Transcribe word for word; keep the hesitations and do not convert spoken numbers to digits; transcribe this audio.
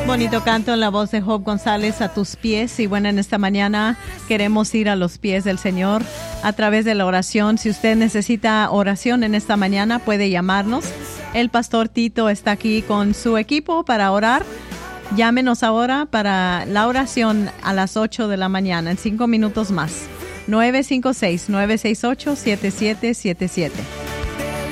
Bonito canto en la voz de Job González, A tus pies. Y bueno, en esta mañana queremos ir a los pies del Señor a través de la oración. Si usted necesita oración en esta mañana, puede llamarnos. El pastor Tito está aquí con su equipo para orar. Llámenos ahora para la oración a las ocho de la mañana, en cinco minutos más. nueve cinco seis, nueve seis ocho, siete siete siete siete.